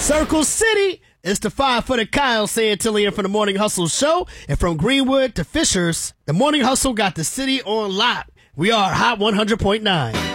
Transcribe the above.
Circle City. It's the 5-footed Kyle Santillian from the Morning Hustle Show. And from Greenwood to Fishers, the Morning Hustle got the city on lock. We are Hot 100.9.